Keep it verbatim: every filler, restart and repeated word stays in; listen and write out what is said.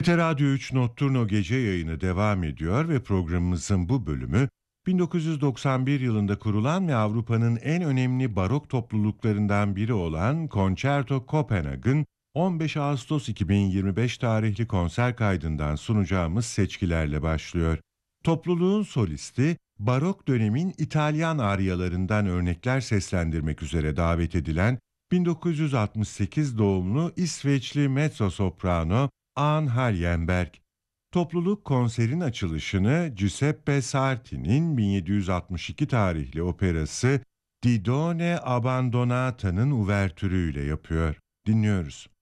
T R Radyo üç Notturno gece yayını devam ediyor ve programımızın bu bölümü bin dokuz yüz doksan bir yılında kurulan ve Avrupa'nın en önemli barok topluluklarından biri olan Concerto Copenhagen, on beş Ağustos iki bin yirmi beş tarihli konser kaydından sunacağımız seçkilerle başlıyor. Topluluğun solisti, barok dönemin İtalyan aryalarından örnekler seslendirmek üzere davet edilen bin dokuz yüz altmış sekiz doğumlu İsveçli mezzo-soprano Ann Hallenberg. Topluluk konserin açılışını Giuseppe Sarti'nin bin yedi yüz altmış iki tarihli operası Didone Abbandonata'nın uvertürüyle yapıyor. Dinliyoruz.